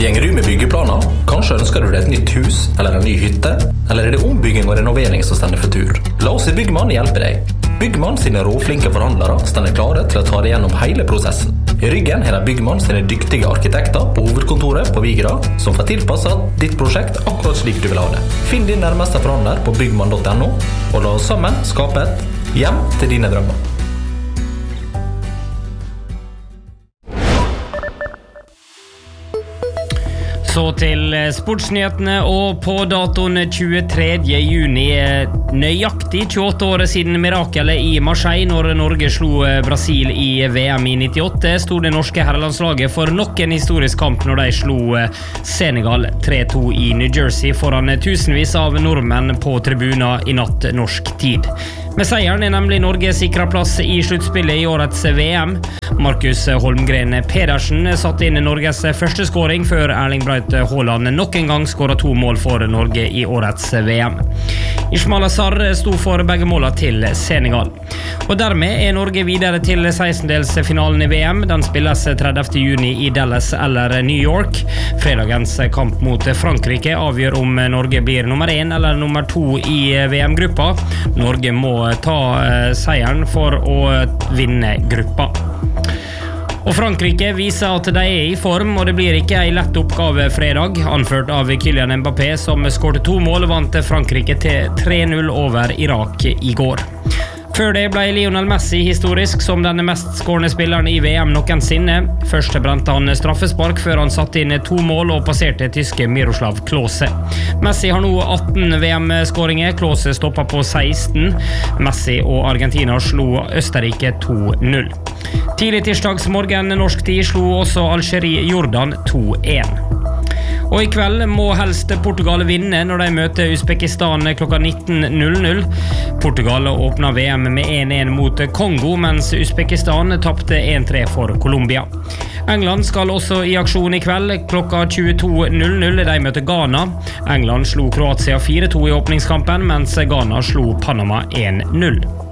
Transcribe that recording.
Gjenger du med byggeplaner? Kanskje ønsker du deg et nytt hus eller en ny hytte? Eller er det ombygging og renovering som stender for tur? La oss i Byggmann hjelpe deg. Byggmann sine råflinke forhandlere stender klare til å ta deg gjennom hele prosessen. I ryggen har de Byggmann sine dyktige arkitekter på hovedkontoret på Vigra, som får tilpasset ditt prosjekt akkurat slik du vil ha det. Finn din nærmeste forhandler på byggmann.no, og la oss sammen skape et hjem til dine drømmer. Så til sportsnyhetene, og på datoen 23. juni, nøyaktig 28 år siden mirakelet i Marseille når Norge slo Brasil i VM i 98, stod det norske herrelandslaget for nok en historisk kamp når de slo Senegal 3-2 i New Jersey foran tusenvis av nordmenn på tribuner i natt norsk tid. Med seieren er nemlig Norge sikret plass i sluttspillet i årets VM. Markus Holmgren Pedersen satte inn Norges første skåring før Erling Braut Haaland nok en gang skåret 2 mål for Norge i årets VM. Ismail Assar sto for begge målene til Senegal. Og dermed er Norge videre til 16-delsfinalen i VM. Den spilles 30. juni i Dallas eller New York. Fredagens kamp mot Frankrike avgjør om Norge blir nummer 1 eller nummer 2 i VM-gruppa. Norge må ta seieren for å vinne gruppa. Og Frankrike viser at de er i form, og det blir ikke en lett oppgave fredag. Anført av Kylian Mbappé, som skårte 2 mål, vant Frankrike til 3-0 over Irak i går. Før det ble Lionel Messi historisk som den mest skårende spilleren i VM noensinne. Først brente han straffespark før han satte inn 2 mål og passerte tyske Miroslav Klose. Messi har nå 18 VM-skåringer, Klose stoppet på 16. Messi og Argentina slo Østerrike 2-0. Tidlig tirsdagsmorgen norsk tid slo også Algerie Jordan 2-1. Og i kveld må helst Portugal vinne når de møter Uzbekistan klokka 19.00. Portugal åpner VM med 1-1 mot Kongo, mens Uzbekistan tappte 1-3 for Colombia. England skal også i aksjon i kveld klokka 22.00. De møter Ghana. England slo Kroatia 4-2 i åpningskampen, mens Ghana slo Panama 1-0.